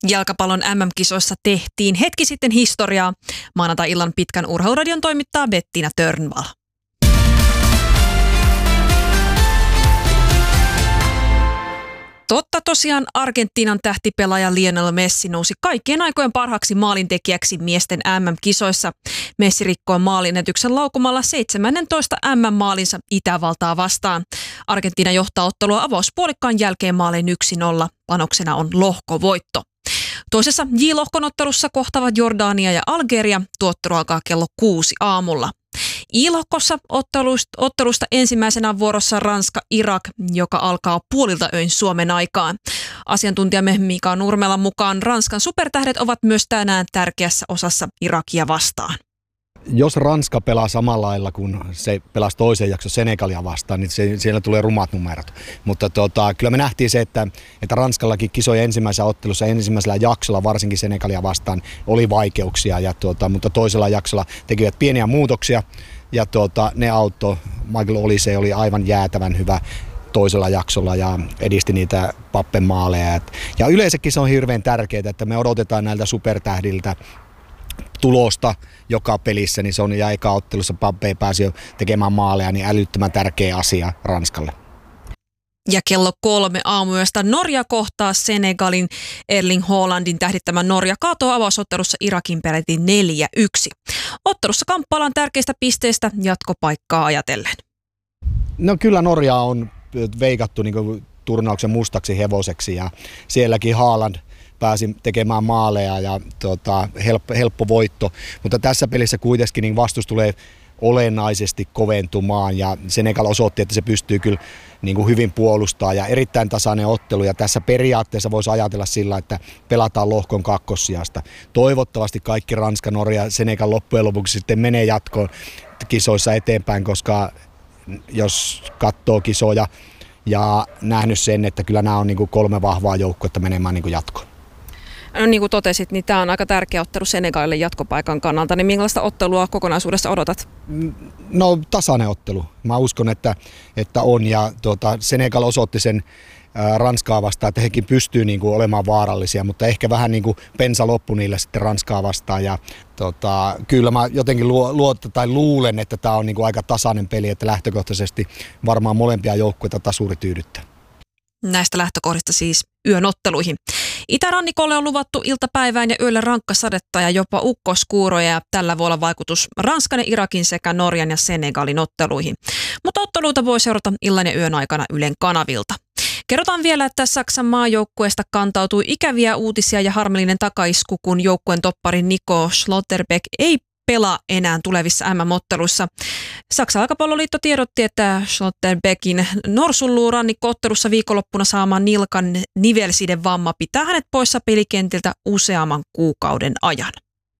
Jalkapallon MM-kisoissa tehtiin hetki sitten historiaa. Maanantai-illan pitkän urheiluradion toimittaa Bettina Törnvall. Totta tosiaan Argentiinan tähtipelaaja Lionel Messi nousi kaikkien aikojen parhaaksi maalintekijäksi miesten MM-kisoissa. Messi rikkoi maalinennätyksen laukumalla 17 MM-maalinsa Itävaltaa vastaan. Argentiina johtaa ottelua avauspuolikkaan jälkeen maalin 1-0. Panoksena on lohkovoitto. Toisessa J-lohkon ottelussa kohtavat Jordania ja Algeria. Tuottelu alkaa kello 6 aamulla. I-lohkossa ottelusta ensimmäisenä vuorossa Ranska-Irak, joka alkaa puolilta öin Suomen aikaan. Asiantuntijamme Mika Nurmelan mukaan Ranskan supertähdet ovat myös tänään tärkeässä osassa Irakia vastaan. Jos Ranska pelaa samalla lailla kuin se pelasi toisen jakson Senegalia vastaan, niin siellä tulee rumat numerot. Mutta kyllä me nähtiin se, että Ranskallakin kisojen ensimmäisessä ottelussa, ensimmäisellä jaksolla varsinkin Senegalia vastaan oli vaikeuksia, mutta toisella jaksolla tekivät pieniä muutoksia ja ne auttoi. Michael Olise oli aivan jäätävän hyvä toisella jaksolla ja edisti niitä Pappen maaleja. Ja yleensäkin se on hirveän tärkeää, että me odotetaan näiltä supertähdiltä tulosta joka pelissä, niin se on ja eka ottelussa Pape pääsi jo tekemään maaleja, niin älyttömän tärkeä asia Ranskalle. Ja kello 3 aamuyöstä Norja kohtaa Senegalin. Erling Haalandin tähdittämä Norja kaatoo avausottelussa Irakin peräti 4-1. Ottelussa kamppaillaan tärkeistä pisteistä jatkopaikkaa ajatellen. No kyllä Norja on veikattu niin kuin turnauksen mustaksi hevoseksi ja sielläkin Haaland pääsi tekemään maaleja ja helppo voitto, mutta tässä pelissä kuitenkin niin vastus tulee olennaisesti koventumaan ja Senegal osoitti, että se pystyy kyllä niin kuin hyvin puolustamaan ja erittäin tasainen ottelu ja tässä periaatteessa voisi ajatella sillä, että pelataan lohkon kakkossijasta. Toivottavasti kaikki Ranska, Norja ja Senegal loppujen lopuksi sitten menee jatkoon kisoissa eteenpäin, koska jos katsoo kisoja ja nähnyt sen, että kyllä nämä on niin kuin 3 vahvaa joukkuetta menemään niin kuin jatkoon. No niin kuin totesit, niin tämä on aika tärkeä ottelu Senegalille jatkopaikan kannalta. Niin minkälaista ottelua kokonaisuudessa odotat? No tasainen ottelu. Mä uskon, että on. Ja Senegal osoitti sen Ranskaa vastaan, että hekin pystyy niin kuin olemaan vaarallisia, mutta ehkä vähän niin kuin pensa loppu niille sitten Ranskaa vastaan. Ja kyllä mä jotenkin luulen, että tämä on niin kuin aika tasainen peli, että lähtökohtaisesti varmaan molempia joukkueita tasuri tyydyttää. Näistä lähtökohdista siis yön otteluihin. Itärannikolle on luvattu iltapäivään ja yölle rankkasadetta ja jopa ukkoskuuroja ja tällä voi olla vaikutus Ranskan ja Irakin sekä Norjan ja Senegalin otteluihin. Mutta otteluita voi seurata illan ja yön aikana Ylen kanavilta. Kerrotaan vielä, että Saksan maajoukkueesta kantautui ikäviä uutisia ja harmillinen takaisku, kun joukkueen toppari Nico Schlotterbeck ei pelaa enää tulevissa MM-otteluissa. Saksan jalkapalloliitto tiedotti, että Schlotterbeckin norsunluurannikko-ottelussa viikonloppuna saamaan nilkan nivelsidevamma pitää hänet poissa pelikentiltä useamman kuukauden ajan.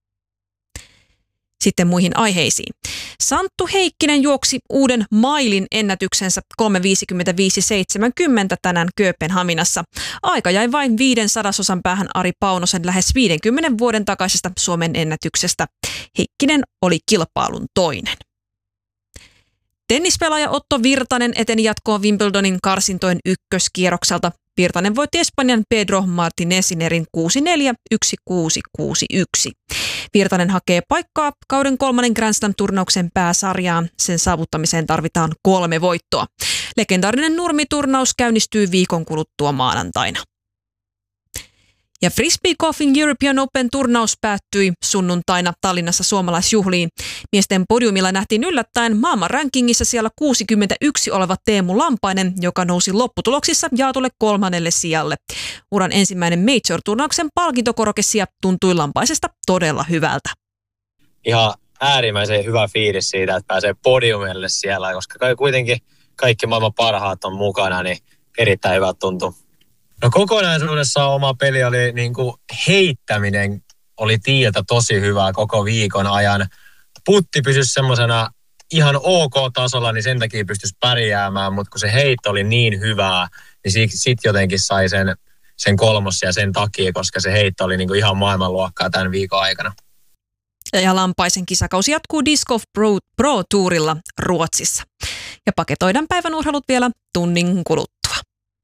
Sitten muihin aiheisiin. Santtu Heikkinen juoksi uuden mailin ennätyksensä 3.55.70 tänään Kööpenhaminassa. Aika jäi vain 500 päähän Ari Paunosen lähes 50 vuoden takaisesta Suomen ennätyksestä. Heikkinen oli kilpailun toinen. Tennispelaaja Otto Virtanen eteni jatkoon Wimbledonin karsintojen ykköskierrokselta. Virtanen voitti Espanjan Pedro Martinezin erin 6-4, 1-6, 6-1. Virtanen hakee paikkaa kauden 3. Grand Slam-turnauksen pääsarjaan. Sen saavuttamiseen tarvitaan 3 voittoa. Legendaarinen nurmiturnaus käynnistyy viikon kuluttua maanantaina. Ja Frisbee Golfin European Open -turnaus päättyi sunnuntaina Tallinnassa suomalaisjuhliin. Miesten podiumilla nähtiin yllättäen maailman rankingissa siellä 61 oleva Teemu Lampainen, joka nousi lopputuloksissa jaotulle 3. sijalle. Uran ensimmäinen Major-turnauksen palkintokorokesija tuntui Lampaisesta todella hyvältä. Ihan äärimmäisen hyvä fiilis siitä, että pääsee podiumille siellä, koska kuitenkin kaikki maailman parhaat on mukana, niin erittäin hyvä tuntuu. No kokonaisuudessaan oma peli oli niin kuin heittäminen oli tiiltä tosi hyvää koko viikon ajan. Putti pysyi semmoisena ihan ok-tasolla, niin sen takia pystyisi pärjäämään, mutta kun se heitto oli niin hyvää, niin sit jotenkin sai sen 3. ja sen takia, koska se heitto oli niin kuin ihan maailmanluokkaa tämän viikon aikana. Ja Lampaisen kisakausi jatkuu Disc Golf Pro Tourilla Ruotsissa. Ja paketoidaan päivän urheilut vielä tunnin kuluttua.